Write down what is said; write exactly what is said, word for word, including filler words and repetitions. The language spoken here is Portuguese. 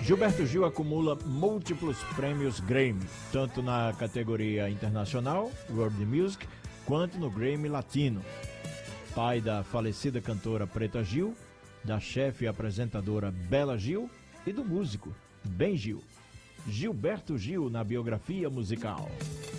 Gilberto Gil acumula múltiplos prêmios Grammy, tanto na categoria internacional, World Music, quanto no Grammy Latino. Pai da falecida cantora Preta Gil, da chefe e apresentadora Bela Gil e do músico Ben Gil. Gilberto Gil na biografia musical.